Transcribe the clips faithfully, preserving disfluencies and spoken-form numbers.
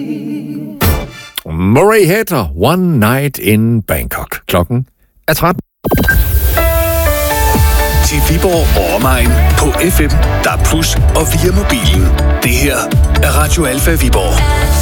Murray Head, One Night in Bangkok. Klokken er tretten. Til Viborg og omegn på F M, D A B plus, og via mobilen. Det her er Radio Alfa Viborg.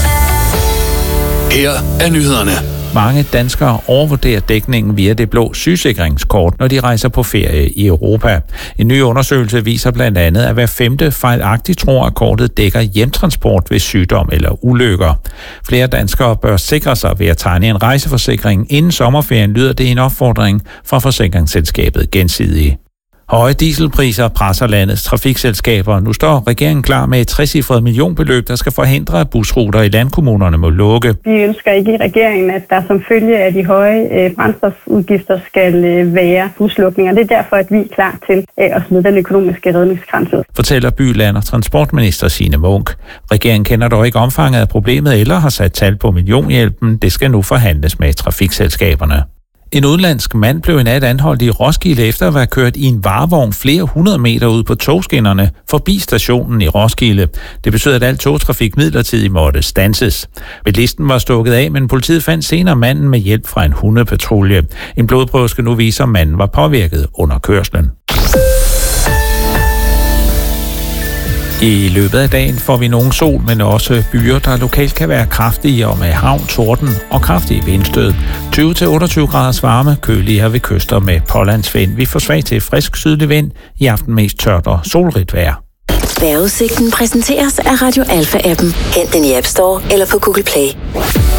Her er nyhederne. Mange danskere overvurderer dækningen via det blå sygesikringskort, når de rejser på ferie i Europa. En ny undersøgelse viser blandt andet, at hver femte fejlagtigt tror, at kortet dækker hjemtransport ved sygdom eller ulykker. Flere danskere bør sikre sig ved at tegne en rejseforsikring inden sommerferien, lyder det en opfordring fra forsikringsselskabet Gensidige. Høje dieselpriser presser landets trafikselskaber. Nu står regeringen klar med et trecifret millionbeløb, der skal forhindre, at busruter i landkommunerne må lukke. Vi ønsker ikke i regeringen, at der som følge af de høje øh, brændstofudgifter skal øh, være buslukninger. Det er derfor, at vi er klar til øh, at smide den økonomiske redningskrans ud. Fortæller by-, land- og transportminister Signe Munk. Regeringen kender dog ikke omfanget af problemet eller har sat tal på millionhjælpen. Det skal nu forhandles med trafikselskaberne. En udenlandsk mand blev i nat anholdt i Roskilde efter at være kørt i en varevogn flere hundrede meter ud på togskinnerne forbi stationen i Roskilde. Det betød, at al togtrafik midlertidigt måtte standses. Bilisten var stukket af, men politiet fandt senere manden med hjælp fra en hundepatrulje. En blodprøve skal nu vise, om manden var påvirket under kørslen. I løbet af dagen får vi nogen sol, men også byer, der lokalt kan være kraftige og med havn, torden og kraftige vindstød. tyve til otteogtyve graders varme, køligere ved kyster med pålandsvind. Vi får svag til frisk sydlig vind, i aften mest tørt og solrigt vejr. Vejrudsigten præsenteres af Radio Alfa-appen. Hent den i App Store eller på Google Play.